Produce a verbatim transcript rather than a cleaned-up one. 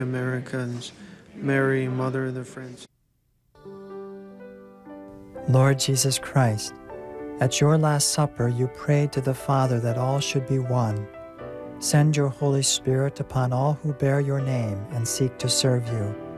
Americans, Mary, Mother of the Friends. Lord Jesus Christ, at your Last Supper you prayed to the Father that all should be one. Send your Holy Spirit upon all who bear your name and seek to serve you.